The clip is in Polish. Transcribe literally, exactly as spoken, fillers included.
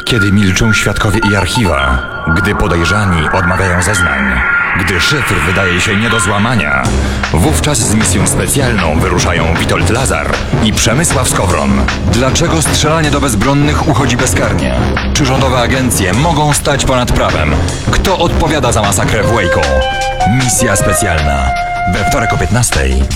Kiedy milczą świadkowie i archiwa, gdy podejrzani odmawiają zeznań, gdy szyfr wydaje się nie do złamania, wówczas z misją specjalną wyruszają Witold Lazar i Przemysław Skowron. Dlaczego strzelanie do bezbronnych uchodzi bezkarnie? Czy rządowe agencje mogą stać ponad prawem? Kto odpowiada za masakrę w Waco? Misja specjalna. We wtorek o piętnastej